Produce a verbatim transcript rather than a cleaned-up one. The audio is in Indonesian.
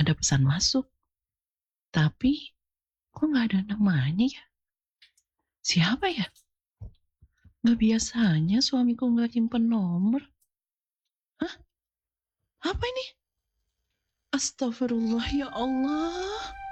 ada pesan masuk. Tapi kok nggak ada namanya ya? Siapa ya? Nggak biasanya suamiku nggak simpen nomor. Hah? Apa ini? Astagfirullah ya Allah.